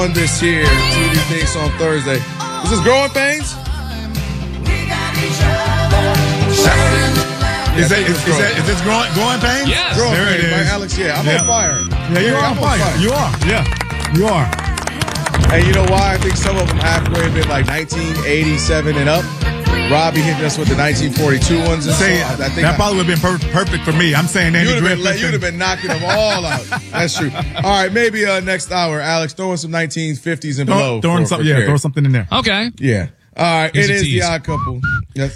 on this here TV Things on Thursday. Is this Growing Pains? Is this growing Pains? Yes. Growing There it Pains, is. right, Alex? Yeah, I'm on fire. Yeah, you're on fire. You are. Yeah, you are. And you know why? I think some of them halfway have been like 1987 and up. Robbie hitting us with the 1942 ones. And Say, so I think that probably would have been perfect for me. I'm saying Andy Griffith. you'd have been knocking them all out. That's true. All right, maybe next hour, Alex, throw in some 1950s and below. Throw something in there. Okay. Yeah. All right, Here's it a is tease. The Odd Couple. Yes.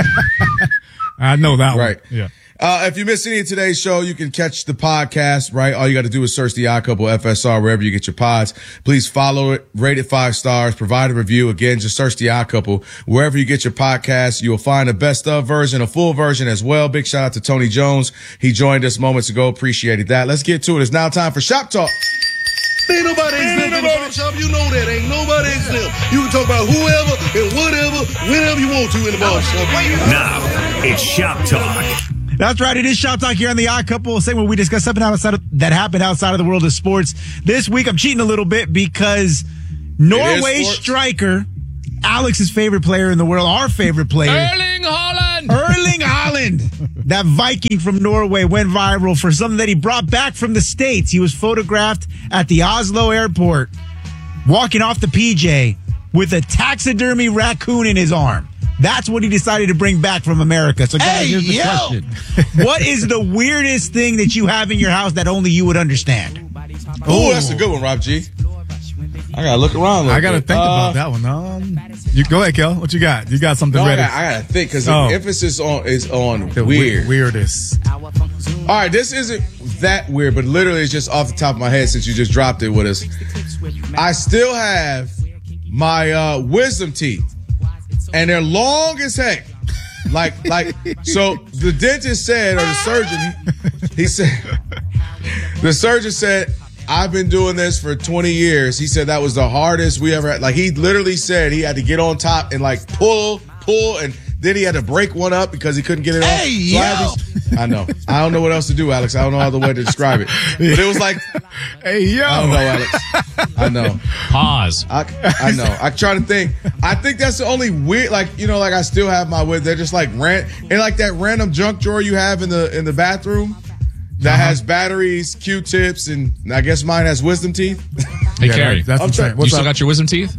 I know that one. Right. Yeah. If you missed any of today's show, you can catch the podcast, right? All you got to do is search The Odd Couple FSR wherever you get your pods. Please follow it, rate it 5 stars, provide a review. Again, just search The Odd Couple wherever you get your podcast. You will find a best of version, a full version as well. Big shout out to Tony Jones. He joined us moments ago. Appreciated that. Let's get to it. It's now time for Shop Talk. Ain't nobody exempt in the barbershop. You know that. Ain't nobody exempt. You can talk about whoever and whatever, whenever you want to in the barbershop. Now, it's Shop Talk. That's right. It is Shop Talk here on The Odd Couple. Say when we discuss something that happened outside of the world of sports. This week, I'm cheating a little bit because Norway striker, Alex's favorite player in the world, our favorite player, Erling Haaland. Erling Haaland, that Viking from Norway, went viral for something that he brought back from the States. He was photographed at the Oslo airport walking off the PJ with a taxidermy raccoon in his arm. That's what he decided to bring back from America. So, guys, here's the question. What is the weirdest thing that you have in your house that only you would understand? Oh, that's a good one, Rob G. I gotta look around. I gotta think about that one. You go ahead, Kel. What you got? You got something ready? I gotta think because the emphasis is on The weird. weirdest. All right, this isn't that weird, but literally it's just off the top of my head since you just dropped it with us. I still have my wisdom teeth, and they're long as heck. Like, so the dentist said, or the surgeon, the surgeon said, I've been doing this for 20 years. He said that was the hardest we ever had. Like, he literally said he had to get on top and like pull, and then he had to break one up because he couldn't get it off. I know. I don't know what else to do, Alex. I don't know other way to describe it. But it was like, hey, yo. I don't know, Alex. I know. Pause. I know. I try to think. I think that's the only weird, like, you know, like I still have my they're just like and like that random junk drawer you have in the bathroom that has batteries, Q-tips, and I guess mine has wisdom teeth. Hey, Carrie, that's insane. you still got your wisdom teeth?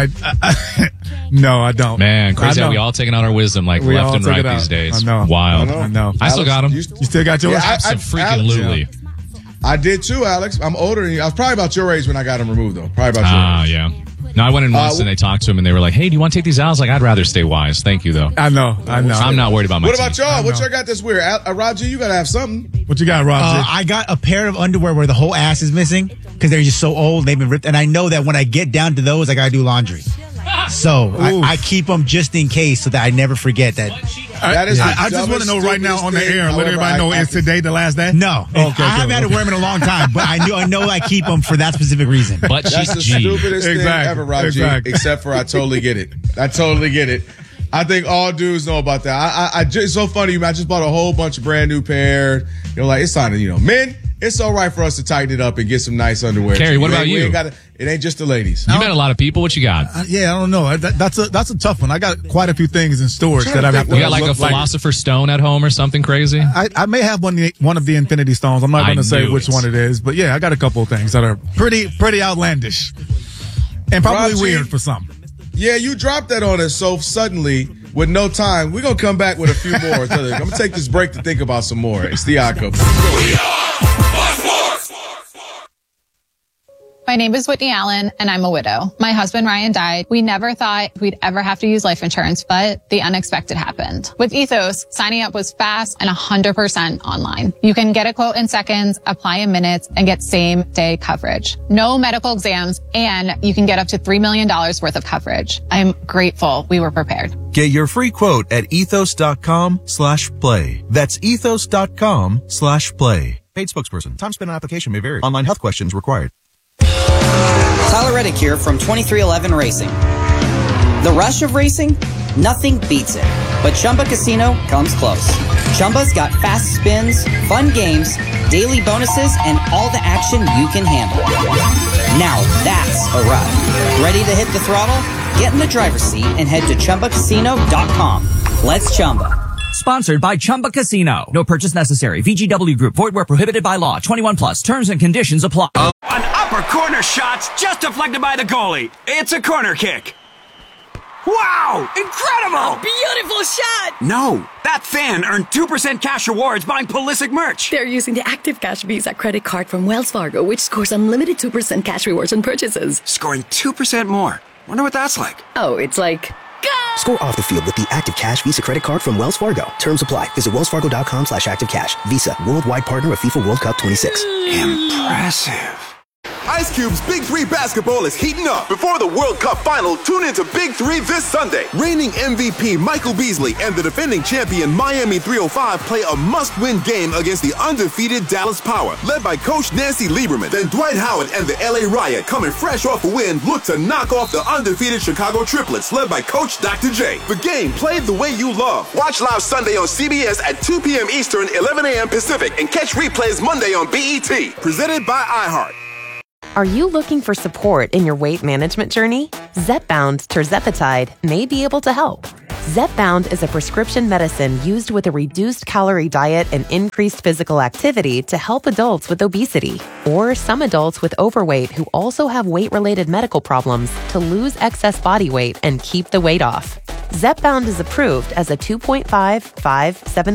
No, I don't. Man, crazy how we all taking out our wisdom like We left all and took right it out. these days. I know. Wild. I know. I still got them. You still got yours? Yeah, Absolutely. I did too, Alex. I'm older than you. I was probably about your age when I got them removed, though. Probably about your age. Yeah. No, I went in once and they talked to him and they were like, hey, do you want to take these out? I was like, I'd rather stay wise. Thank you, though. I know. I'm not worried about my What about teeth. y'all? What y'all got that's weird? Roger, you got to have something. What you got, Rob? I got a pair of underwear where the whole ass is missing because they're just so old. They've been ripped. And I know that when I get down to those, I got to do laundry. So I keep them just in case so that I never forget that. I just want to know right now on the air, let everybody know, is today the last day? No. I haven't had to wear them in a long time, but I know I keep them for that specific reason. But That's the stupidest thing ever, Rob G, except for I totally get it. I totally get it. I think all dudes know about that. It's so funny. I just bought a whole bunch of brand new pair. Like, it's time to, men, it's all right for us to tighten it up and get some nice underwear. Carrie, what about you? It ain't just the ladies. You met a lot of people. What you got? I don't know. That's a tough one. I got quite a few things in storage that I have to. You got like a Philosopher's Stone at home or something crazy? I may have one of the Infinity Stones. I'm not going to say which one it is, but yeah, I got a couple of things that are pretty outlandish and probably weird for some. Yeah, you dropped that on us so suddenly with no time. We're going to come back with a few more. I'm going to take this break to think about some more. It's the Odd Couple. My name is Whitney Allen, and I'm a widow. My husband, Ryan, died. We never thought we'd ever have to use life insurance, but the unexpected happened. With Ethos, signing up was fast and 100% online. You can get a quote in seconds, apply in minutes, and get same-day coverage. No medical exams, and you can get up to $3 million worth of coverage. I'm grateful we were prepared. Get your free quote at ethos.com/play. That's ethos.com/play. Paid spokesperson. Time spent on application may vary. Online health questions required. Tyler Reddick here from 2311 Racing. The rush of racing? Nothing beats it. But Chumba Casino comes close. Chumba's got fast spins, fun games, daily bonuses, and all the action you can handle. Now that's a ride. Ready to hit the throttle? Get in the driver's seat and head to ChumbaCasino.com. Let's Chumba. Sponsored by Chumba Casino. No purchase necessary. VGW Group. Void where prohibited by law. 21 plus. Terms and conditions apply. An upper corner shot's just deflected by the goalie. It's a corner kick. Wow! Incredible! A beautiful shot! No, that fan earned 2% cash rewards buying Pulisic merch. They're using the Active Cash Visa credit card from Wells Fargo, which scores unlimited 2% cash rewards on purchases. Scoring 2% more. Wonder what that's like. Oh, it's like... Score off the field with the Active Cash Visa credit card from Wells Fargo. Terms apply. Visit wellsfargo.com/activecash. Visa, worldwide partner of FIFA World Cup 26. Impressive. Ice Cube's Big 3 basketball is heating up. Before the World Cup final, tune into Big 3 this Sunday. Reigning MVP Michael Beasley and the defending champion Miami 305 play a must-win game against the undefeated Dallas Power, led by Coach Nancy Lieberman. Then Dwight Howard and the LA Riot, coming fresh off a win, look to knock off the undefeated Chicago Triplets, led by Coach Dr. J. The game played the way you love. Watch live Sunday on CBS at 2 p.m. Eastern, 11 a.m. Pacific, and catch replays Monday on BET. Presented by iHeart. Are you looking for support in your weight management journey? Zepbound tirzepatide may be able to help. Zepbound is a prescription medicine used with a reduced calorie diet and increased physical activity to help adults with obesity or some adults with overweight who also have weight-related medical problems to lose excess body weight and keep the weight off. Zepbound is approved as a 2.5, 5,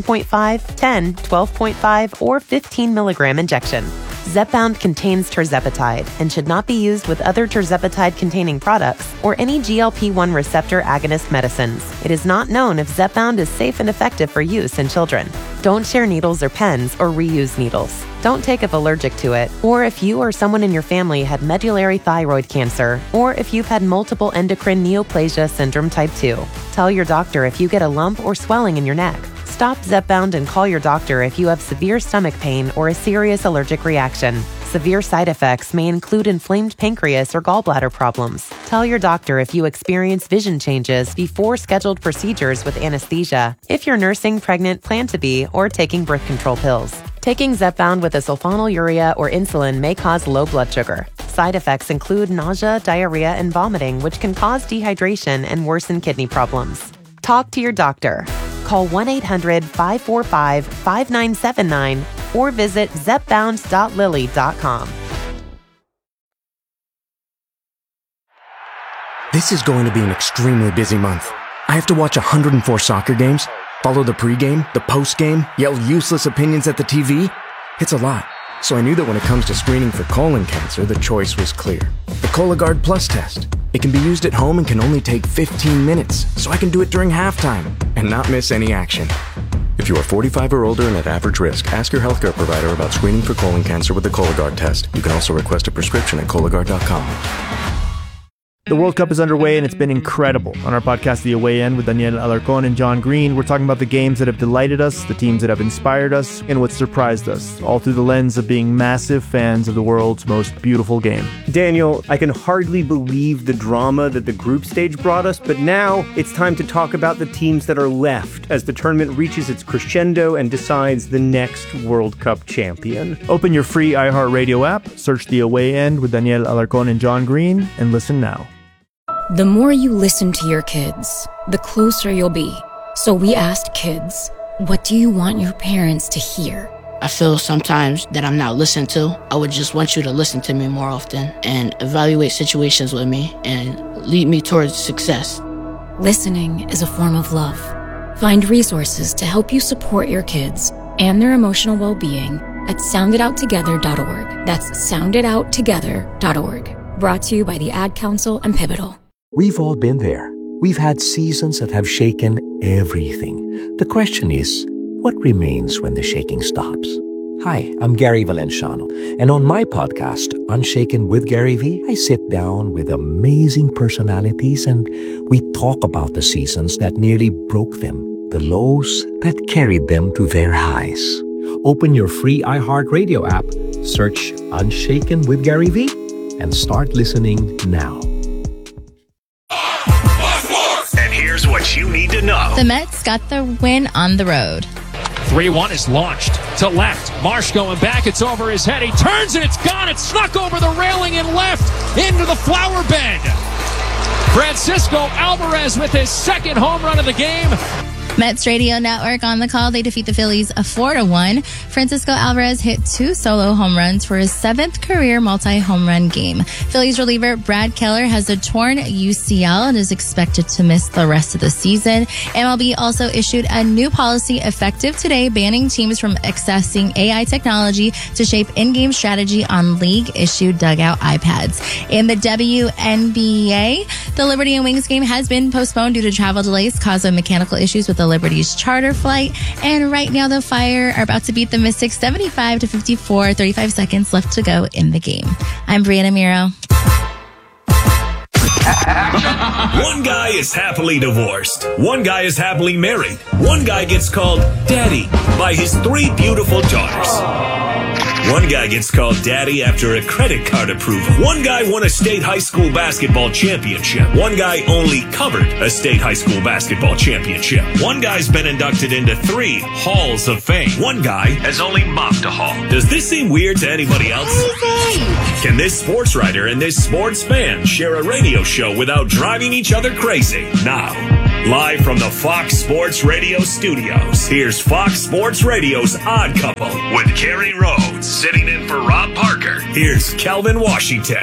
7.5, 10, 12.5, or 15 milligram injection. Zepbound contains tirzepatide and should not be used with other tirzepatide-containing products or any GLP-1 receptor agonist medicines. It is not known if Zepbound is safe and effective for use in children. Don't share needles or pens or reuse needles. Don't take if allergic to it, or if you or someone in your family had medullary thyroid cancer, or if you've had multiple endocrine neoplasia syndrome type 2. Tell your doctor if you get a lump or swelling in your neck. Stop Zepbound and call your doctor if you have severe stomach pain or a serious allergic reaction. Severe side effects may include inflamed pancreas or gallbladder problems. Tell your doctor if you experience vision changes before scheduled procedures with anesthesia, if you're nursing, pregnant, plan to be, or taking birth control pills. Taking Zepbound with a sulfonylurea or insulin may cause low blood sugar. Side effects include nausea, diarrhea, and vomiting, which can cause dehydration and worsen kidney problems. Talk to your doctor. Call 1-800-545-5979 or visit zepbound.lilly.com. This is going to be an extremely busy month. I have to watch 104 soccer games, follow the pregame, the postgame, yell useless opinions at the TV. It's a lot. So I knew that when it comes to screening for colon cancer, the choice was clear. The Cologuard Plus test. It can be used at home and can only take 15 minutes, so I can do it during halftime and not miss any action. If you are 45 or older and at average risk, ask your healthcare provider about screening for colon cancer with the Cologuard test. You can also request a prescription at Cologuard.com. The World Cup is underway and it's been incredible. On our podcast, The Away End, with Daniel Alarcón and John Green, we're talking about the games that have delighted us, the teams that have inspired us, and what surprised us, all through the lens of being massive fans of the world's most beautiful game. Daniel, I can hardly believe the drama that the group stage brought us, but now it's time to talk about the teams that are left as the tournament reaches its crescendo and decides the next World Cup champion. Open your free iHeartRadio app, search The Away End with Daniel Alarcón and John Green, and listen now. The more you listen to your kids, the closer you'll be. So we asked kids, what do you want your parents to hear? I feel sometimes that I'm not listened to. I would just want you to listen to me more often and evaluate situations with me and lead me towards success. Listening is a form of love. Find resources to help you support your kids and their emotional well-being at sounditouttogether.org. That's sounditouttogether.org. Brought to you by the Ad Council and Pivotal. We've all been there. We've had seasons that have shaken everything. The question is, what remains when the shaking stops? Hi, I'm Gary Valenciano, and on my podcast, Unshaken with Gary V, I sit down with amazing personalities and we talk about the seasons that nearly broke them, the lows that carried them to their highs. Open your free iHeartRadio app, search Unshaken with Gary V, and start listening now. And here's what you need to know. The Mets got the win on the road. 3-1 is launched to left. Marsh going back. It's over his head. He turns and it's gone. It's snuck over the railing and left into the flower bed. Francisco Alvarez with his second home run of the game. Mets Radio Network on the call. They defeat the Phillies 4-1. Francisco Alvarez hit 2 solo home runs for his 7th career multi-home run game. Phillies reliever Brad Keller has a torn UCL and is expected to miss the rest of the season. MLB also issued a new policy effective today, banning teams from accessing AI technology to shape in-game strategy on league-issued dugout iPads. In the WNBA, the Liberty and Wings game has been postponed due to travel delays caused by mechanical issues with the Liberty's charter flight. And right now the Fire are about to beat the Mystics 75-54, 35 seconds left to go in the game. I'm Brianna Miro. One guy is happily divorced. One guy is happily married. One guy gets called daddy by his 3 beautiful daughters. One guy gets called daddy after a credit card approval. One guy won a state high school basketball championship. One guy only covered a state high school basketball championship. One guy's been inducted into 3 halls of fame. One guy has only mopped a hall. Does this seem weird to anybody else? Can this sports writer and this sports fan share a radio show without driving each other crazy? Now, live from the Fox Sports Radio studios, here's Fox Sports Radio's Odd Couple with Kerry Rhodes sitting in for Rob Parker. Here's Kelvin Washington.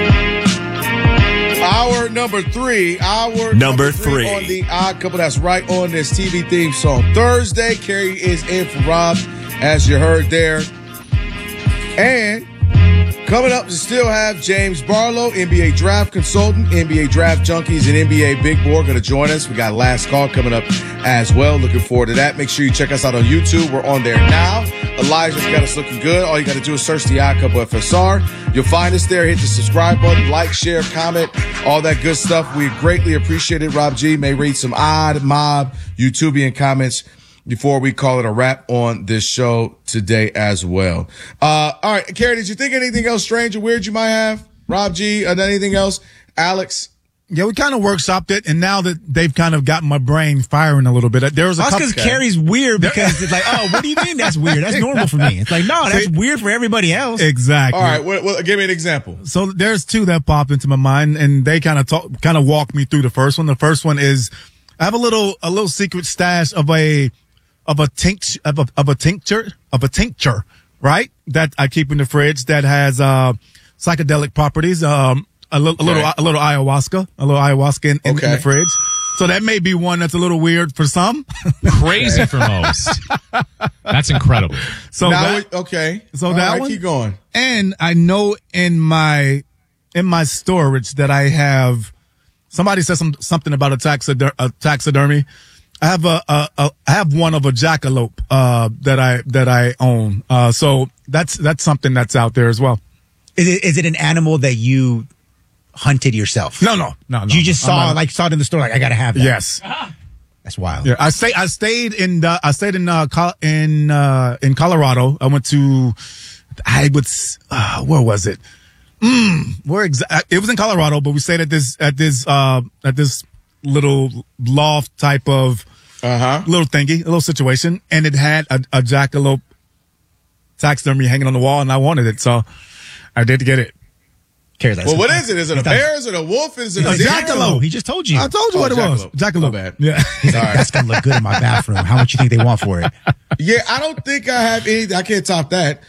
Hour number 3 on the Odd Couple. That's right on this TV theme song. Thursday, Kerry is in for Rob, as you heard there. And coming up, we still have James Barlow, NBA draft consultant, NBA draft junkies, and NBA big board going to join us. We got Last Call coming up as well. Looking forward to that. Make sure you check us out on YouTube. We're on there now. Elijah's got us looking good. All you got to do is search the Odd Couple FSR. You'll find us there. Hit the subscribe button, like, share, comment, all that good stuff. We greatly appreciate it. Rob G may read some Odd Mob YouTubian comments before we call it a wrap on this show today as well. All right, Kerry, did you think anything else strange or weird you might have? Rob G, anything else? Alex? Yeah, we kind of workshopped it, and now that they've kind of gotten my brain firing a give a there was a couple. That's because Kerry's weird because it's like, oh, what do you mean that's weird? That's normal for me. It's like, no, that's weird for everybody else. Exactly. All right, well, give me an example. So there's 2 that popped into my mind, and they kind of walked me through the first one. The first one is I have a little secret stash of a tincture, right? That I keep in the fridge that has psychedelic properties. A little ayahuasca in the fridge. So that may be one that's a little weird for some. Crazy for most. That's incredible. So now, So that one, keep going. And I know in my storage that I have. Somebody said something about a taxidermy. I have one of a jackalope that I own. So that's something that's out there as well. Is it an animal that you hunted yourself? No. You just saw it in the store. Like, I gotta have that. Yes. That's wild. Yeah, I stayed in Colorado. I went to, where was it? It was in Colorado, but we stayed at this little loft type of little thingy, a little situation, and it had a jackalope taxidermy hanging on the wall, and I wanted it, so I did get it. Well, what is it? Is it a bear? Is it a wolf? Is it a jackalope? He just told you. I told you what it was. Jackalope. Bad. Yeah. That's going to look good in my bathroom. How much you think they want for it? Yeah, I don't think I have anything. I can't top that.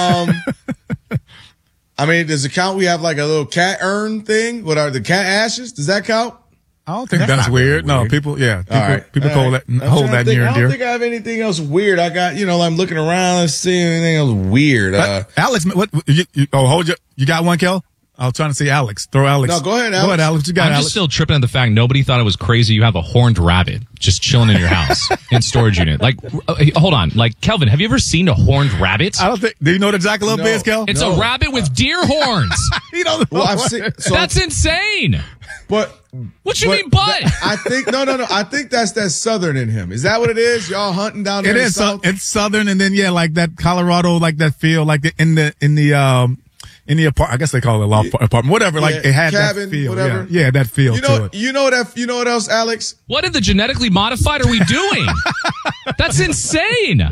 I mean, does it count? We have like a little cat urn thing. What are the cat ashes? Does that count? I don't think that's weird. No, people hold that near and dear. I don't think I have anything else weird. I got, I'm looking around and seeing anything else weird. Alex, you got one, Kel? I was trying to say Alex. Throw Alex. No, go ahead, Alex. Go ahead, Alex. You got I'm Alex. just still tripping on the fact nobody thought it was crazy you have a horned rabbit just chilling in your house in storage unit. Like, hold on. Like, Kelvin, have you ever seen a horned rabbit? I don't think. Do you know what a jackalope is, Kel? It's a rabbit with deer horns. That's insane. But what you mean, but? I think no. I think that's that southern in him. Is that what it is? Y'all hunting down there? It is. It's southern, and then like that Colorado, like that feel, like in the apartment. I guess they call it a loft apartment, whatever. Yeah, like it had cabin, that feel. Whatever. Yeah, that feel to it. You know what else, Alex? What in the genetically modified are we doing? That's insane.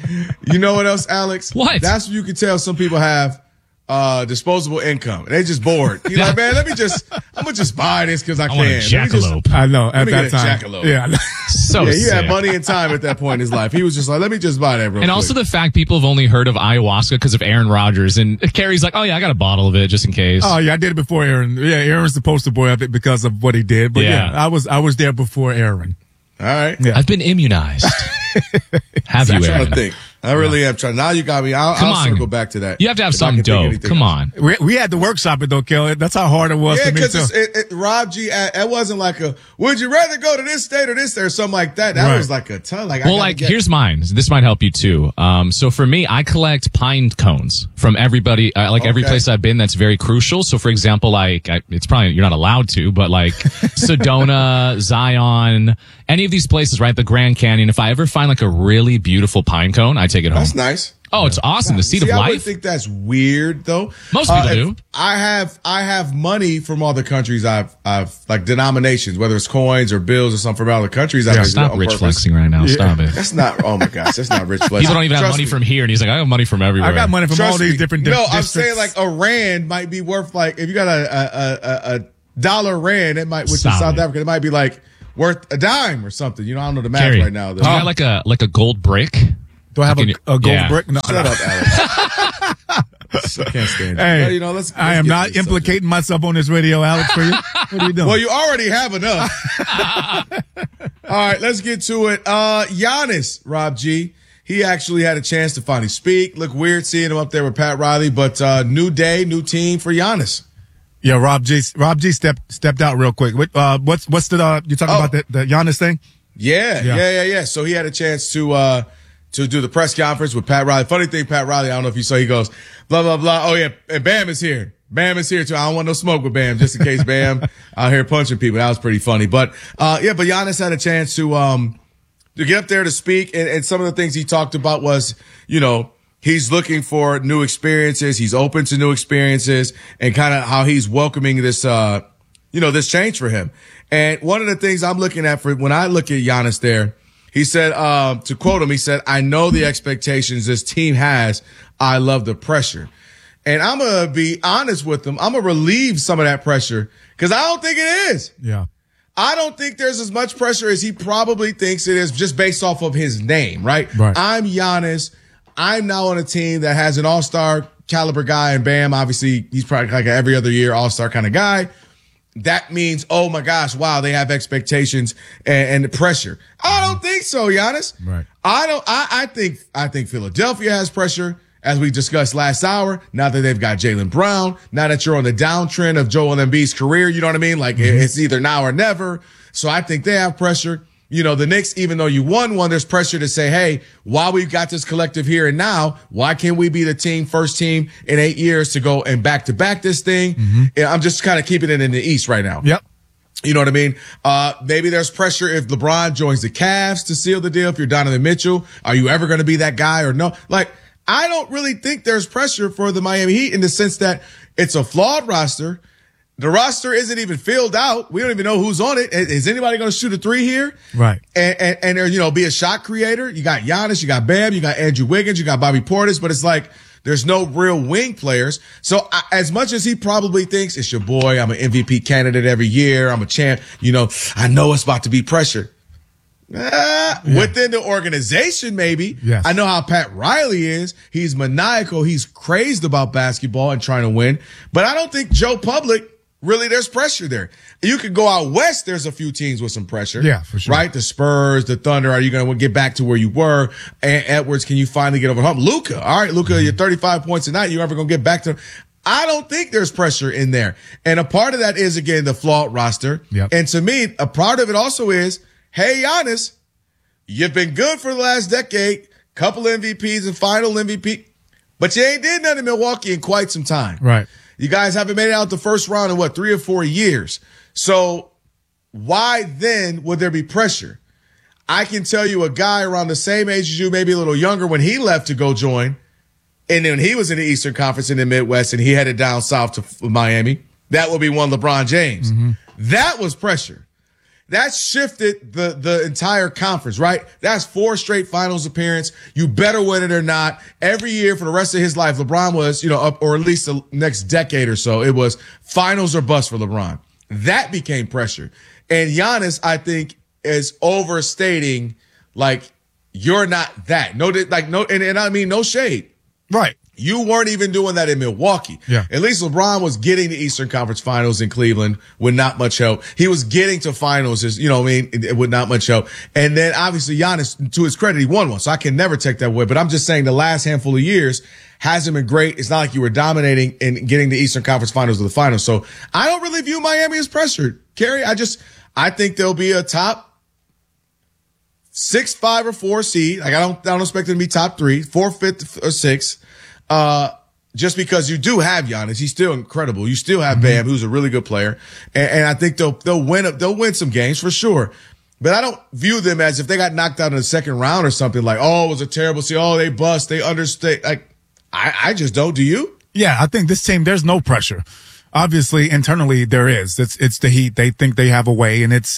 You know what else, Alex? What? That's when you can tell some people have disposable income. They just bored. You're like, man, I'm gonna just buy this because I can. want a jackalope. I know. At that time. Jackalope. Yeah. So he had sick. money and time at that point in his life. He was just like, let me just buy that real And quick. also the fact people have only heard of ayahuasca because of Aaron Rodgers. And Carrie's like, oh, yeah, I got a bottle of it just in case. Oh yeah, I did it before Aaron. Yeah, Aaron's the poster boy of it because of what he did. But Yeah. I was there before Aaron. All right. Yeah. I've been immunized. Have you, I'm trying Aaron? to think. I really am trying. Now you got me. I'll circle back to that. You have to have If I something can think of dope. anything Come else. on. We had to workshop it though, Kelly. That's how hard it was Yeah, for me too. because Rob G, it wasn't like a, would you rather go to this state or this state or something like that. That Right. was like a ton. Like, Well, here's mine. This might help you too. So for me, I collect pine cones from everybody, every Okay. place I've been that's very crucial. So for example, it's probably, you're not allowed to, but like Sedona, Zion, any of these places, right? The Grand Canyon. If I ever find like a really beautiful pine cone, I take it home. That's nice. Oh, it's awesome. The seed See, of I would life. think that's weird though. Most people If do. I have money from all the countries I've like denominations, whether it's coins or bills or something from all the countries I've Stop on rich purpose. flexing right now. Stop it. That's not, oh my gosh, that's not rich flexing. People don't even have Trust money me. from here. And he's like, I have money from everywhere. I got money from all Trust these me. different No, I'm districts. saying like a rand might be worth like, if you got a dollar rand, it might, which is Solid. South Africa, it might be like worth a dime or something. You know, I don't know the math Carrie, right now. do you got like a gold brick? Do I have a gold Yeah. brick? No, Shut up, Alex. I can't stand it. Hey, Well, you know, let's I am get not to this implicating myself on this radio, Alex, for you. What are you doing? Well, you already have enough. All right, let's get to it. Giannis, Rob G. He actually had a chance to finally speak. Look weird seeing him up there with Pat Riley, but new day, new team for Giannis. Yeah, Rob G stepped out real quick. What's the you talking about the Giannis thing? Yeah. So he had a chance to do the press conference with Pat Riley. Funny thing, Pat Riley, I don't know if you saw, he goes, blah, blah, blah. Oh yeah, and Bam is here. Bam is here too. I don't want no smoke with Bam, just in case Bam out here punching people. That was pretty funny. But but Giannis had a chance to get up there to speak, and some of the things he talked about was, you know, he's looking for new experiences. He's open to new experiences, and kind of how he's welcoming this, this change for him. And one of the things I'm looking at for when I look at Giannis there, he said, to quote him, he said, I know the expectations this team has. I love the pressure. And I'm going to be honest with him. I'm going to relieve some of that pressure because I don't think it is. Yeah. I don't think there's as much pressure as he probably thinks it is just based off of his name, right? I'm Giannis. I'm now on a team that has an all-star caliber guy, and Bam, obviously, he's probably like an every other year all-star kind of guy. That means, oh my gosh, wow, they have expectations and the pressure. I don't think so, Giannis. Right. I think Philadelphia has pressure, as we discussed last hour. Now that they've got Jaylen Brown, now that you're on the downtrend of Joel Embiid's career, you know what I mean? Like it's either now or never. So I think they have pressure. You know, the Knicks, even though you won one, there's pressure to say, hey, while we've got this collective here and now, why can't we be the first team in 8 years to go and back to back this thing? Yeah, I'm just kind of keeping it in the East right now. Yep. You know what I mean? Maybe there's pressure if LeBron joins the Cavs to seal the deal. If you're Donovan Mitchell, are you ever going to be that guy or no? Like, I don't really think there's pressure for the Miami Heat in the sense that it's a flawed roster. The roster isn't even filled out. We don't even know who's on it. Is anybody going to shoot a three here? Right. And there, be a shot creator. You got Giannis, you got Bam, you got Andrew Wiggins, you got Bobby Portis, but it's like there's no real wing players. So as much as he probably thinks it's your boy, I'm an MVP candidate every year, I'm a champ, I know it's about to be pressure. Within the organization, maybe. Yes. I know how Pat Riley is. He's maniacal. He's crazed about basketball and trying to win. But I don't think Joe Public, really, there's pressure there. You could go out west. There's a few teams with some pressure. Yeah, for sure. Right? The Spurs, the Thunder. Are you going to get back to where you were? And Edwards, can you finally get over the hump? Luka. All right, Luka, you're 35 points a night. You ever going to get back to? I don't think there's pressure in there. And a part of that is, again, the flawed roster. Yep. And to me, a part of it also is, hey, Giannis, you've been good for the last decade, couple MVPs and final MVP, but you ain't did nothing in Milwaukee in quite some time. Right. You guys haven't made it out the first round in 3 or 4 years. So why then would there be pressure? I can tell you a guy around the same age as you, maybe a little younger, when he left to go join, and then he was in the Eastern Conference in the Midwest and he headed down south to Miami, that would be one LeBron James. That was pressure. that shifted the entire conference, right? That's 4 straight finals appearance. You better win it or not. Every year for the rest of his life, LeBron was, up, or at least the next decade or so, it was finals or bust for LeBron. That became pressure. And Giannis, I think, is overstating, like, you're not that. And I mean, no shade. Right. You weren't even doing that in Milwaukee. Yeah. At least LeBron was getting to Eastern Conference Finals in Cleveland with not much help. He was getting to finals, with not much help. And then obviously Giannis, to his credit, he won one. So I can never take that away. But I'm just saying the last handful of years hasn't been great. It's not like you were dominating and getting the Eastern Conference Finals to the finals. So I don't really view Miami as pressured, Kerry. I think there'll be a top 6, 5, or 4 seed. Like I don't expect them to be top 3, 4, 5, or 6. Just because you do have Giannis, he's still incredible. You still have Bam, who's a really good player, and I think they'll win some games for sure. But I don't view them as if they got knocked out in the second round or something like, oh, it was a terrible season. Oh, they bust, they understay. Like I just don't. Do you? Yeah, I think this team, there's no pressure. Obviously, internally there is. It's the Heat. They think they have a way, and it's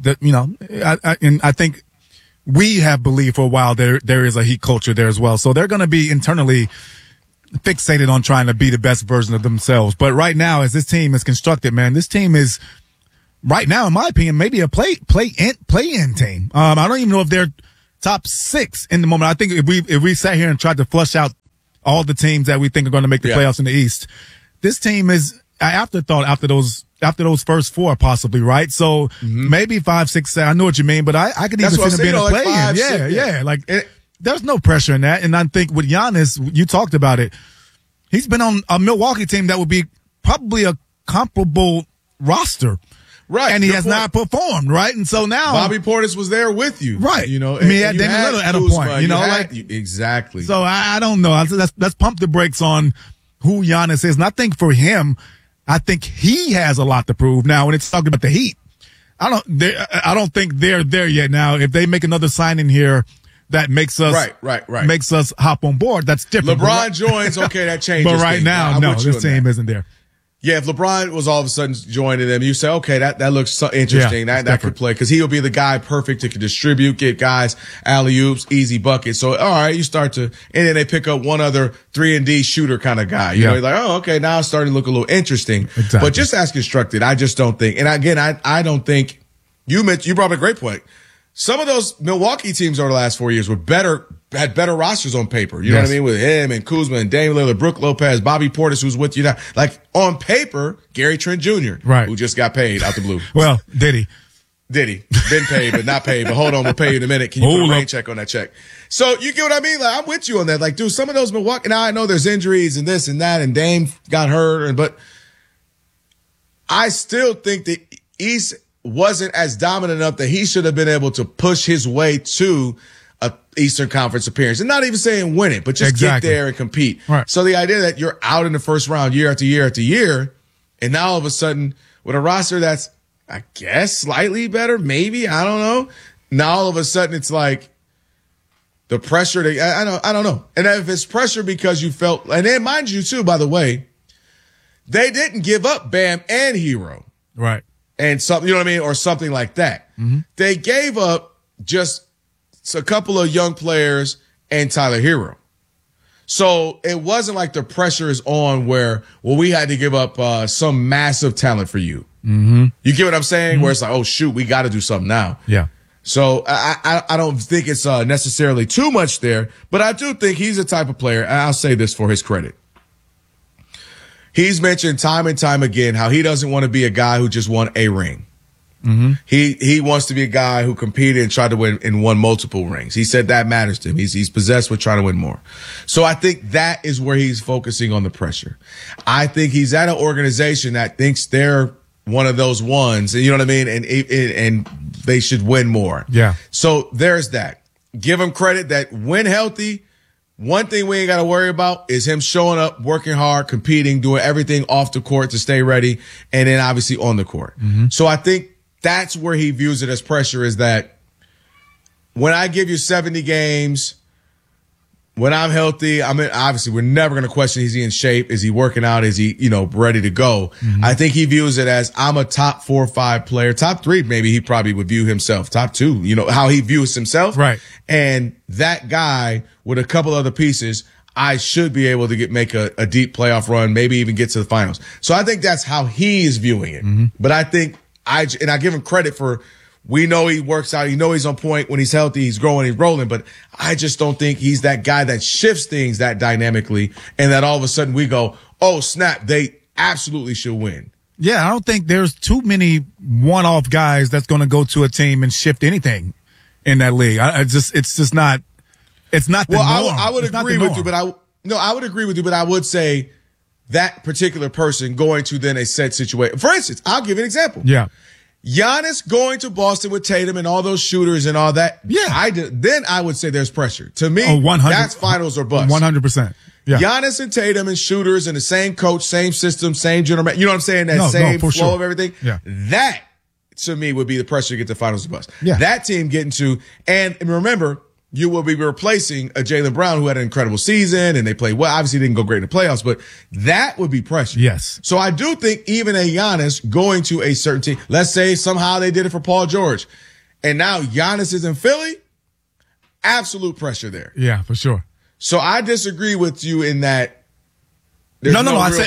I think we have believed for a while there is a Heat culture there as well. So they're going to be internally fixated on trying to be the best version of themselves. But right now, as this team is constructed, man, this team is right now, in my opinion, maybe a play-in team. I don't even know if they're top 6 in the moment. I think if we sat here and tried to flush out all the teams that we think are going to make the playoffs in the East, this team is an afterthought after those first 4, possibly, right? So maybe 5, 6, 7. I know what you mean, but I could even see them being a play-in. Yeah. Like there's no pressure in that. And I think with Giannis, you talked about it. He's been on a Milwaukee team that would be probably a comparable roster. Right. And he has not performed, right? And so now Bobby Portis was there with you. Right. I mean, he had Damian Lillard at a point, exactly. So I don't know. Let's pump the brakes on who Giannis is. And I think for him, I think he has a lot to prove. Now, when it's talking about the Heat, I don't think they're there yet. Now, if they make another signing here that makes us makes us hop on board, that's different. LeBron joins, okay, that changes. But right now, no, this team isn't there. Yeah, if LeBron was all of a sudden joining them, you say, okay, that looks so interesting. That could play because he'll be the guy perfect to distribute, get guys alley-oops, easy buckets. So, all right, you start to, and then they pick up one other 3-and-D shooter kind of guy. You know, you're like, oh, okay, now it's starting to look a little interesting. Exactly. But just as constructed, I just don't think. And again, I don't think you brought up a great point. Some of those Milwaukee teams over the last 4 years had better rosters on paper. You know what I mean? With him and Kuzma and Damian Lillard, Brook Lopez, Bobby Portis, who's with you now. Like on paper, Gary Trent Jr., who just got paid out the blue. Well, did he? Been paid, but not paid. But hold on, we'll pay you in a minute. Can you put a rain check on that check? So you get what I mean? Like I'm with you on that. Like, dude, some of those Milwaukee, now I know there's injuries and this and that, and Dame got hurt, but I still think the East wasn't as dominant enough that he should have been able to push his way to a Eastern Conference appearance, and not even saying win it, but just get there and compete. Right. So the idea that you're out in the first round year after year after year, and now all of a sudden with a roster that's, I guess, slightly better, maybe, I don't know. Now all of a sudden it's like the pressure to, I don't know. And if it's pressure because you felt, and then mind you too, by the way, they didn't give up Bam and Hero. Right. And something, you know what I mean? Or something like that. Mm-hmm. They gave up just a couple of young players and Tyler Hero. So it wasn't like the pressure is on where, well, we had to give up some massive talent for you. Mm-hmm. You get what I'm saying? Mm-hmm. Where it's like, oh, shoot, we got to do something now. Yeah. So I don't think it's necessarily too much there, but I do think he's the type of player, and I'll say this for his credit. He's mentioned time and time again how he doesn't want to be a guy who just won a ring. Mm-hmm. He wants to be a guy who competed and tried to win and won multiple rings. He said that matters to him. He's possessed with trying to win more. So I think that is where he's focusing on the pressure. I think he's at an organization that thinks they're one of those ones, and you know what I mean? And they should win more. Yeah. So there's that. Give him credit that when healthy, one thing we ain't got to worry about is him showing up, working hard, competing, doing everything off the court to stay ready, and then obviously on the court. Mm-hmm. So I think that's where he views it as pressure, is that when I give you 70 games, when I'm healthy, I mean, obviously we're never going to question, is he in shape? Is he working out? Is he, ready to go? Mm-hmm. I think he views it as, I'm a top 4 or 5 player, top 3, maybe he probably would view himself, top 2, how he views himself. Right. And that guy with a couple other pieces, I should be able to make a deep playoff run, maybe even get to the finals. So I think that's how he is viewing it. Mm-hmm. But I think I give him credit for, we know he works out. You know he's on point when he's healthy. He's growing, he's rolling. But I just don't think he's that guy that shifts things that dynamically and that all of a sudden we go, oh, snap, they absolutely should win. Yeah, I don't think there's too many one-off guys that's going to go to a team and shift anything in that league. It's not the norm. I would agree with you, but I would agree with you, but I would say that particular person going to then a set situation. For instance, I'll give you an example. Yeah. Giannis going to Boston with Tatum and all those shooters and all that. Yeah. Then I would say there's pressure. To me, 100, that's finals or bust. 100%. Yeah. Giannis and Tatum and shooters and the same coach, same system, same general manager. You know what I'm saying? That same flow of everything. Yeah. That, to me, would be the pressure to get to finals or bust. Yeah. That team getting to, and remember, you will be replacing a Jaylen Brown who had an incredible season and they played well. Obviously didn't go great in the playoffs, but that would be pressure. Yes. So I do think even a Giannis going to a certain team, let's say somehow they did it for Paul George, and now Giannis is in Philly, absolute pressure there. Yeah, for sure. So I disagree with you in that. No.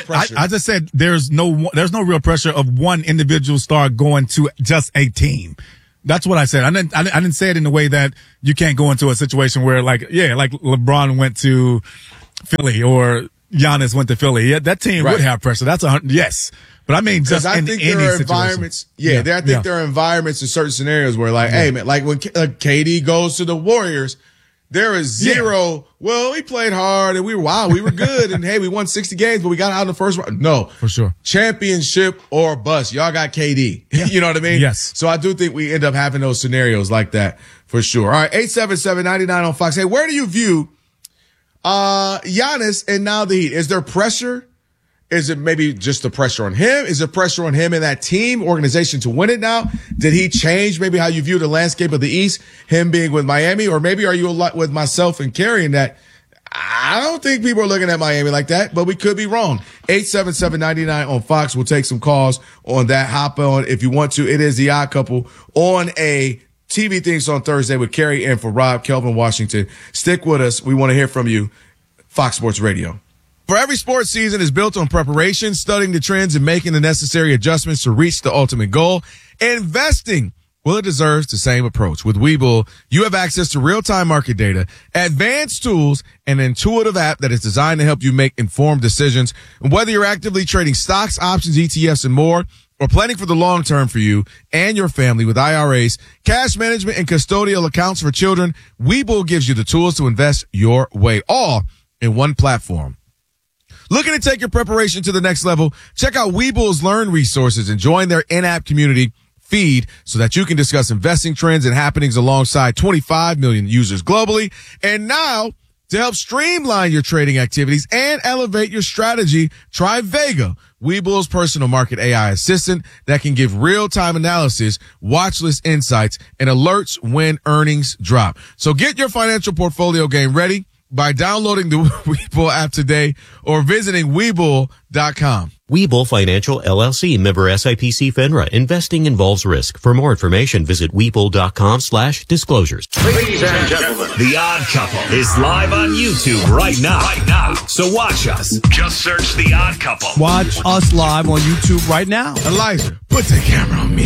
I just said there's no real pressure of one individual star going to just a team. That's what I said. I didn't say it in the way that you can't go into a situation where like LeBron went to Philly or Giannis went to Philly. Yeah, that team would have pressure. That's yes. But I mean, just in any situation. Environments. Yeah, I think there are environments in certain scenarios where hey man, like when KD goes to the Warriors, there is zero. Yeah. Well, we played hard and we were good and hey, we won 60 games, but we got out in the first round. No, for sure. Championship or bust. Y'all got KD. Yeah. You know what I mean? Yes. So I do think we end up having those scenarios like that for sure. All right, 877-99 on Fox. Hey, where do you view Giannis and now the Heat? Is there pressure? Is it maybe just the pressure on him? Is there pressure on him and that team organization to win it now? Did he change maybe how you view the landscape of the East, him being with Miami? Or maybe are you a lot with myself and carrying that? I don't think people are looking at Miami like that, but we could be wrong. 877-99 on Fox. We'll take some calls on that. Hop on if you want to. It is The Odd Couple on a TV Things on Thursday with Carrie and for Rob, Kelvin Washington. Stick with us. We want to hear from you. Fox Sports Radio. For every sports season is built on preparation, studying the trends, and making the necessary adjustments to reach the ultimate goal. Investing, well, it deserves the same approach. With Webull, you have access to real-time market data, advanced tools, and an intuitive app that is designed to help you make informed decisions. And whether you're actively trading stocks, options, ETFs, and more, or planning for the long term for you and your family with IRAs, cash management, and custodial accounts for children, Webull gives you the tools to invest your way, all in one platform. Looking to take your preparation to the next level? Check out Webull's Learn resources and join their in-app community feed so that you can discuss investing trends and happenings alongside 25 million users globally. And now, to help streamline your trading activities and elevate your strategy, try Vega, Webull's personal market AI assistant that can give real-time analysis, watch list insights, and alerts when earnings drop. So get your financial portfolio game ready by downloading the Webull app today or visiting Webull.com. Webull Financial LLC, member SIPC FINRA. Investing involves risk. For more information, visit Webull.com/disclosures. Ladies and gentlemen, The Odd Couple is live on YouTube right now. So watch us. Just search The Odd Couple. Watch us live on YouTube right now. Elijah, put the camera on me.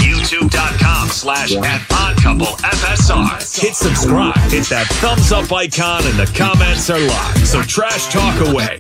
YouTube.com/@OddCoupleFSR. Hit subscribe. Hit that thumbs up icon and the comments are live. So trash talk away.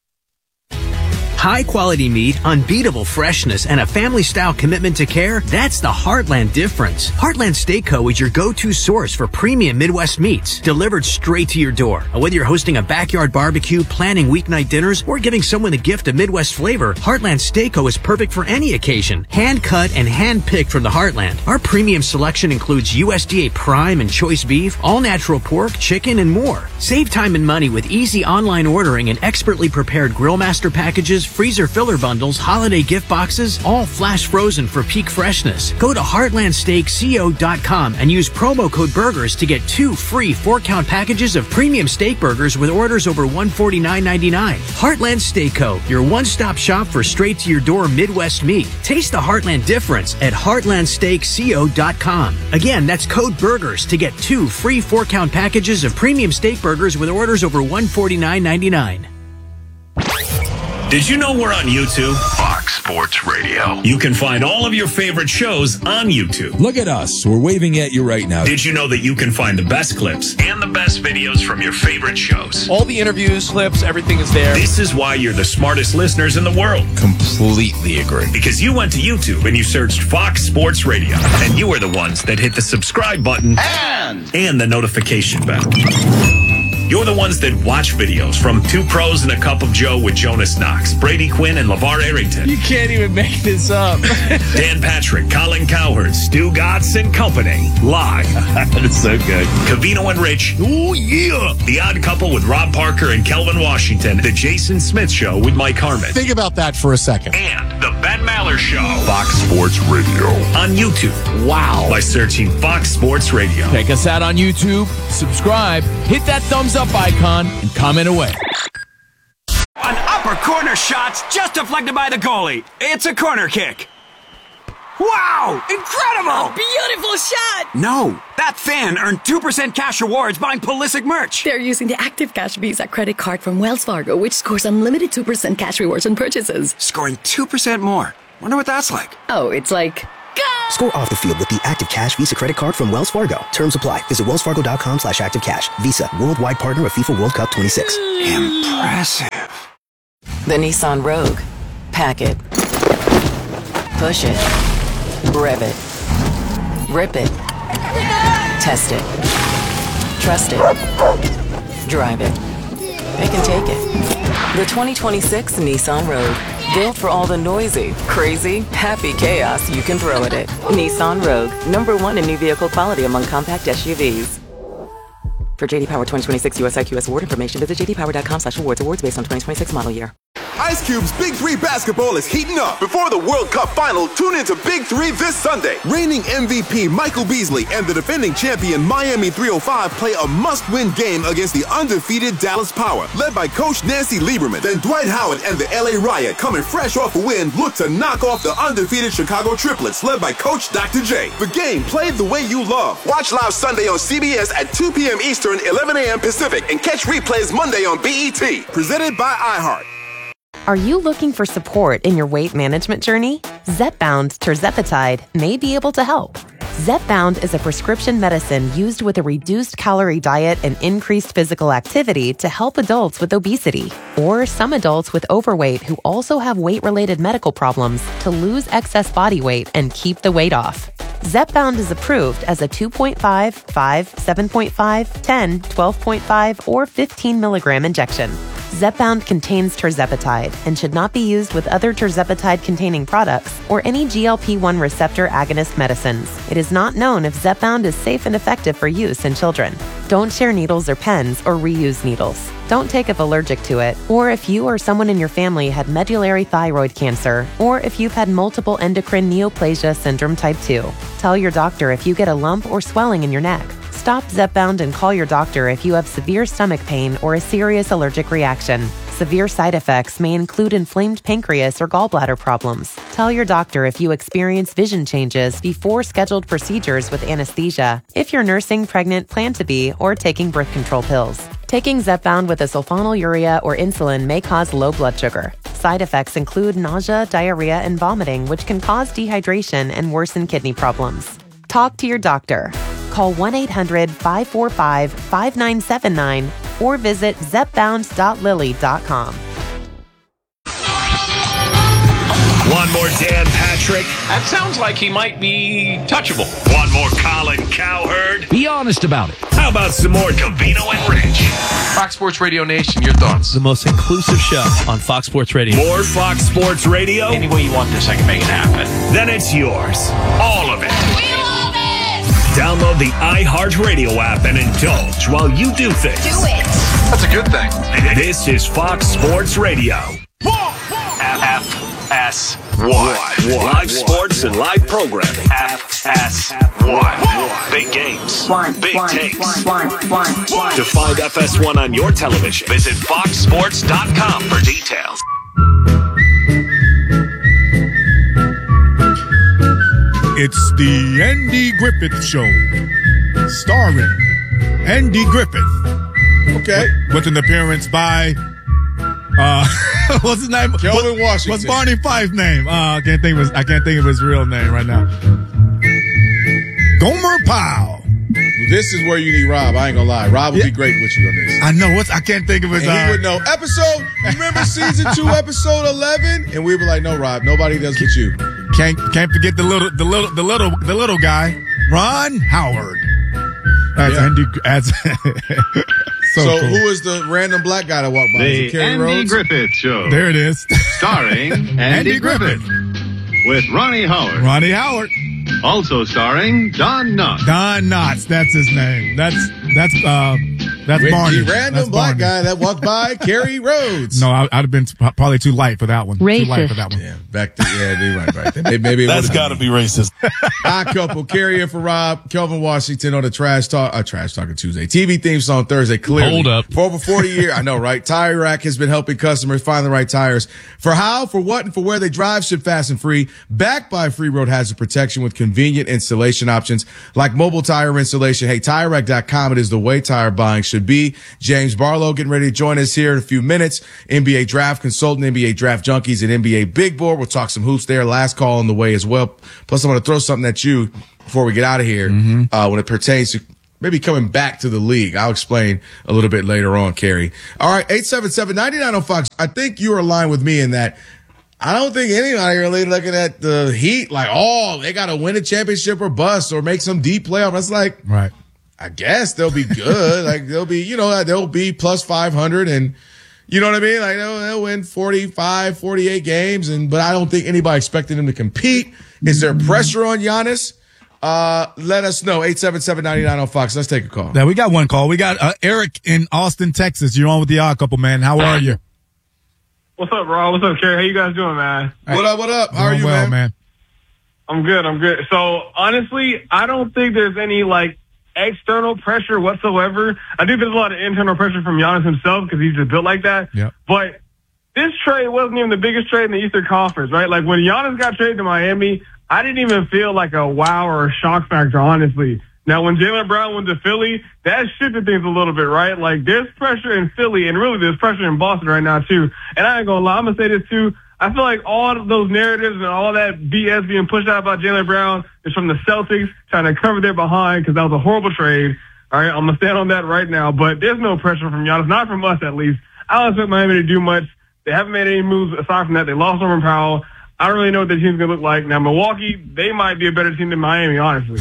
High quality meat, unbeatable freshness, and a family style commitment to care, that's the Heartland difference. Heartland Steak Co. is your go-to source for premium Midwest meats, delivered straight to your door. Whether you're hosting a backyard barbecue, planning weeknight dinners, or giving someone a gift of Midwest flavor, Heartland Steak Co. is perfect for any occasion. Hand cut and hand picked from the Heartland. Our premium selection includes USDA prime and choice beef, all natural pork, chicken, and more. Save time and money with easy online ordering and expertly prepared Grill Master packages freezer filler bundles, holiday gift boxes, all flash frozen for peak freshness. Go to heartlandsteakco.com and use promo code BURGERS to get 2 free 4-count packages of premium steak burgers with orders over $149.99. Heartland Steak Co., your one-stop shop for straight-to-your-door Midwest meat. Taste the Heartland difference at heartlandsteakco.com. Again, that's code BURGERS to get 2 free 4-count packages of premium steak burgers with orders over $149.99. Did you know we're on YouTube? Fox Sports Radio. You can find all of your favorite shows on YouTube. Look at us. We're waving at you right now. Did you know that you can find the best clips and the best videos from your favorite shows? All the interviews, clips, everything is there. This is why you're the smartest listeners in the world. Completely agree. Because you went to YouTube and you searched Fox Sports Radio. And you are the ones that hit the subscribe button and the notification bell. You're the ones that watch videos from Two Pros and a Cup of Joe with Jonas Knox, Brady Quinn, and LeVar Arrington. You can't even make this up. Dan Patrick, Colin Cowherd, Stu Gatz and Company. Live. That's so good. Cavino and Rich. Ooh, yeah. The Odd Couple with Rob Parker and Kelvin Washington. The Jason Smith Show with Mike Harmon. Think about that for a second. And the Ben Maller Show. Fox Sports Radio. On YouTube. Wow. By searching Fox Sports Radio. Check us out on YouTube. Subscribe. Hit that thumbs up icon and comment away. An upper corner shot's just deflected by the goalie. It's a corner kick. Wow! Incredible! Beautiful shot! No, that fan earned 2% cash rewards buying Pulisic merch. They're using the Active Cash Visa credit card from Wells Fargo, which scores unlimited 2% cash rewards on purchases. Scoring 2% more. Wonder what that's like. Oh, it's like... Score off the field with the Active Cash Visa credit card from Wells Fargo. Terms apply. Visit wellsfargo.com/activecash. Visa, worldwide partner of FIFA World Cup 26. Impressive. The Nissan Rogue. Pack it. Push it. Rev it. Rip it. Test it. Trust it. Drive it. They can take it. The 2026 Nissan Rogue. Built for all the noisy, crazy, happy chaos you can throw at it. Nissan Rogue. #1 in new vehicle quality among compact SUVs. For JD Power 2026 US IQS award information, visit jdpower.com/awards. Awards based on 2026 model year. Ice Cube's Big 3 basketball is heating up. Before the World Cup final, tune into Big 3 this Sunday. Reigning MVP Michael Beasley and the defending champion Miami 305 play a must-win game against the undefeated Dallas Power, led by Coach Nancy Lieberman. Then Dwight Howard and the LA Riot, coming fresh off a win, look to knock off the undefeated Chicago Triplets, led by Coach Dr. J. The game played the way you love. Watch live Sunday on CBS at 2 p.m. Eastern, 11 a.m. Pacific, and catch replays Monday on BET. Presented by iHeart. Are you looking for support in your weight management journey? Zepbound tirzepatide may be able to help. Zepbound is a prescription medicine used with a reduced calorie diet and increased physical activity to help adults with obesity or some adults with overweight who also have weight-related medical problems to lose excess body weight and keep the weight off. Zepbound is approved as a 2.5, 5, 7.5, 10, 12.5, or 15 milligram injection. Zepbound contains tirzepatide and should not be used with other tirzepatide-containing products or any GLP-1 receptor agonist medicines. It is not known if Zepbound is safe and effective for use in children. Don't share needles or pens or reuse needles. Don't take if allergic to it, or if you or someone in your family had medullary thyroid cancer, or if you've had multiple endocrine neoplasia syndrome type 2. Tell your doctor if you get a lump or swelling in your neck. Stop Zepbound and call your doctor if you have severe stomach pain or a serious allergic reaction. Severe side effects may include inflamed pancreas or gallbladder problems. Tell your doctor if you experience vision changes before scheduled procedures with anesthesia, if you're nursing, pregnant, plan to be, or taking birth control pills. Taking Zepbound with a sulfonylurea or insulin may cause low blood sugar. Side effects include nausea, diarrhea, and vomiting, which can cause dehydration and worsen kidney problems. Talk to your doctor. Call 1-800-545-5979 or visit zepbound.lilly.com. One more Dan Patrick. That sounds like he might be touchable. One more Colin Cowherd. Be honest about it. How about some more Cavino and Rich? Fox Sports Radio Nation, your thoughts? The most inclusive show on Fox Sports Radio. More Fox Sports Radio? Any way you want this, I can make it happen. Then it's yours. All of it. We love it! Download the iHeartRadio app and indulge while you do things. Do it! That's a good thing. This is Fox Sports Radio. FS1. Live sports and live programming. FS1. Big games. Big takes. To find FS1 on your television, visit foxsports.com for details. It's the Andy Griffith Show, starring Andy Griffith. Okay. With an appearance by, what's his name? Kelvin Washington. What's Barney Fife's name? I can't think of his real name right now. Gomer Pyle. This is where you need Rob. I ain't gonna lie. Rob would be great with you on this. I know. I can't think of his. And he would know. Remember season 2, episode 11? And we were like, no, Rob, nobody does but you. Can't forget the little guy, Ron Howard. That's Andy. So cool. who is the random black guy that walked by? The Andy Griffith Show. There it is. Starring Andy Griffith. With Ronnie Howard. Ronnie Howard. Also starring Don Knotts. Don Knotts. That's his name. That's With Barney. the random black guy that walked by, Kerry Rhodes. No, I'd have been probably too light for that one. Racist. Too light for that one. Yeah, they're right. Maybe That's got to be racist. Odd couple, Kerry in for Rob, Kelvin Washington on the Trash Talking Tuesday. TV theme song Thursday, clearly. Hold up. For over 40 years, I know, right? Tire Rack has been helping customers find the right tires. For how, for what, and for where they drive, ship fast and free. Backed by free road hazard protection with convenient installation options like mobile tire installation. Hey, TireRack.com. It is the way tire buying should be. James Barlow getting ready to join us here in a few minutes. NBA draft consultant, NBA draft junkies, and NBA big board. We'll talk some hoops there. Last call on the way as well. Plus, I want to throw something at you before we get out of here when it pertains to maybe coming back to the league. I'll explain a little bit later on, Kerry. All right, 877-99 on Fox. I think you are aligned with me in that I don't think anybody really looking at the Heat like, oh, they got to win a championship or bust or make some deep playoff. That's like, right. I guess they'll be good. Like they'll be plus 500 and you know what I mean? Like they'll win 45, 48 games. But I don't think anybody expected them to compete. Is there pressure on Giannis? Let us know. 877-99 on Fox. Let's take a call. Yeah, we got one call. We got Eric in Austin, Texas. You're on with the Odd Couple, man. How are you? What's up, Rob? What's up, Kerry? How you guys doing, man? What up? How are you, well, man? I'm good. So, honestly, I don't think there's any, external pressure whatsoever. I do think there's a lot of internal pressure from Giannis himself because he's just built like that. Yep. But this trade wasn't even the biggest trade in the Eastern Conference, right? Like, when Giannis got traded to Miami, I didn't even feel like a wow or a shock factor, honestly. Now, when Jaylen Brown went to Philly, that shifted things a little bit, right? Like, there's pressure in Philly, and really there's pressure in Boston right now, too. And I ain't gonna lie, I'm gonna say this, too. I feel like all of those narratives and all that BS being pushed out about Jaylen Brown is from the Celtics trying to cover their behind because that was a horrible trade. All right, I'm going to stand on that right now. But there's no pressure from Giannis, not from us at least. I don't expect Miami to do much. They haven't made any moves aside from that. They lost Norman Powell. I don't really know what the team's going to look like. Now, Milwaukee, they might be a better team than Miami, honestly.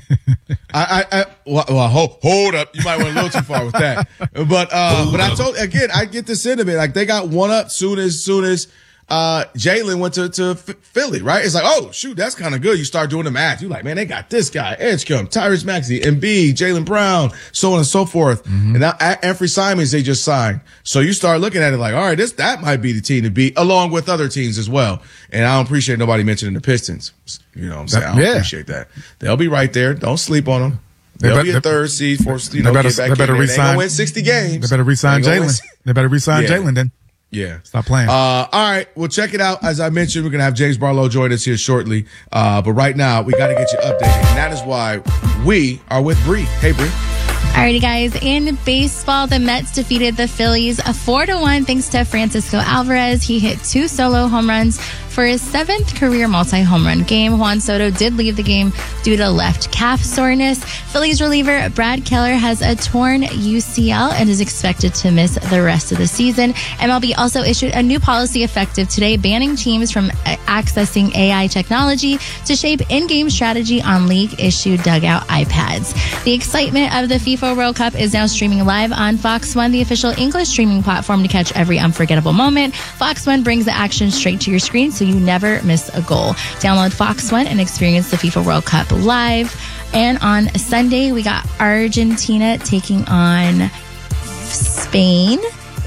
Hold up. You might went a little too far with that. But I get the sentiment. Like, they got one up soon as Jaylen went to Philly, right? It's like, oh, shoot, that's kind of good. You start doing the math. You're like, man, they got this guy, Edgecombe, Tyrese Maxey, Embiid, Jaylen Brown, so on and so forth. And now Anthony Simons, they just signed. So you start looking at it like, all right, that might be the team to beat, along with other teams as well. And I don't appreciate nobody mentioning the Pistons. You know what I'm saying? I don't appreciate that. They'll be right there. Don't sleep on them. They'll be a third seed, fourth, they better re-sign. They gonna win 60 games. They better re-sign Jaylen. They better re-sign Jaylen then. Yeah. Stop playing. All right. Well, check it out. As I mentioned, we're going to have James Barlow join us here shortly. But right now, we got to get you updated. And that is why we are with Bree. Hey, Bree. Alrighty, guys. In baseball, the Mets defeated the Phillies 4-1 thanks to Francisco Alvarez. He hit 2 solo home runs for his 7th career multi-home run game. Juan Soto did leave the game due to left calf soreness. Phillies reliever Brad Keller has a torn UCL and is expected to miss the rest of the season. MLB also issued a new policy effective today, banning teams from accessing AI technology to shape in-game strategy on league-issued dugout iPads. The excitement of the FIFA World Cup is now streaming live on Fox One, the official English streaming platform to catch every unforgettable moment. Fox One brings the action straight to your screen so you never miss a goal. Download Fox One and experience the FIFA World Cup live. And on Sunday, we got Argentina taking on Spain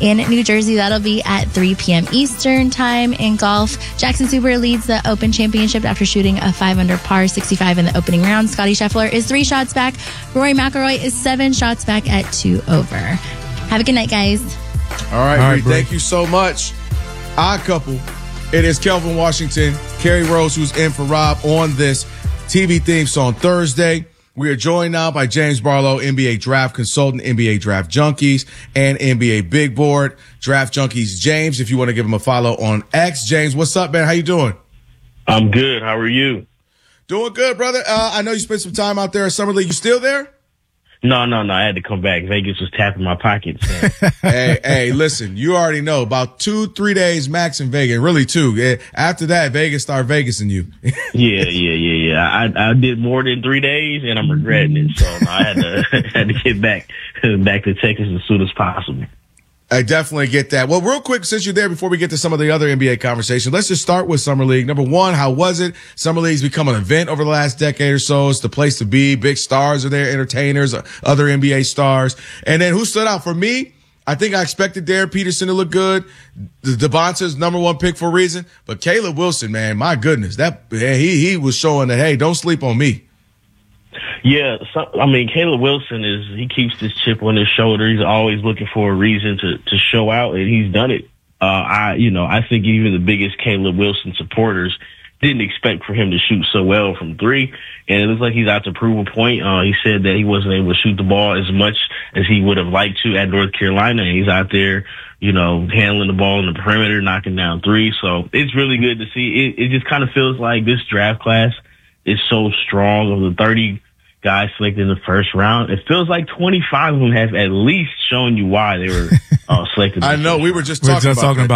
In New Jersey, that'll be at 3 p.m. Eastern time. In golf, Jackson Super leads the Open Championship after shooting a 5-under par 65 in the opening round. Scottie Scheffler is 3 shots back. Rory McIlroy is 7 shots back at 2 over. Have a good night, guys. All right, Bree, thank you so much. Odd Couple. It is Kelvin Washington, Kerry Rose, who's in for Rob on this TV theme song Thursday. We are joined now by James Barlow, NBA draft consultant, NBA draft junkies, and NBA big board draft junkies. James, if you want to give him a follow on X. James, what's up, man? How you doing? I'm good. How are you? Doing good, brother. I know you spent some time out there at Summer League. You still there? No. I had to come back. Vegas was tapping my pockets. Hey, listen, you already know about 2-3 days max in Vegas. Really 2. After that, Vegas start Vegasing you. Yeah. I did more than 3 days and I'm regretting it. So I had to get back to Texas as soon as possible. I definitely get that. Well, real quick, since you're there, before we get to some of the other NBA conversations, let's just start with Summer League. Number one, how was it? Summer League's become an event over the last decade or so. It's the place to be. Big stars are there, entertainers, other NBA stars. And then who stood out for me? I think I expected Derek Peterson to look good. Devonta's number 1 pick for a reason. But Caleb Wilson, man, my goodness, he was showing that, hey, don't sleep on me. Yeah, Caleb Wilson he keeps this chip on his shoulder. He's always looking for a reason to show out, and he's done it. I think even the biggest Caleb Wilson supporters didn't expect for him to shoot so well from 3, and it looks like he's out to prove a point. He said that he wasn't able to shoot the ball as much as he would have liked to at North Carolina, and he's out there, handling the ball in the perimeter, knocking down 3. So it's really good to see. It just kind of feels like this draft class is so strong. Of the 30 guys selected in the first round, it feels like 25 of them have at least shown you why they were selected. I know. We were just talking about